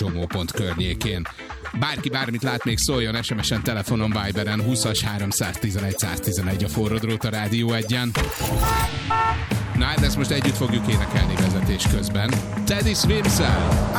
csomópont környékén. Bárki bármit lát, még szóljon SMS-en, telefonon, Viberen 20-as 311 111 a forradrót a Rádió Egyen. Na hát ezt most együtt fogjuk énekelni vezetés közben. Teddy Swims-el!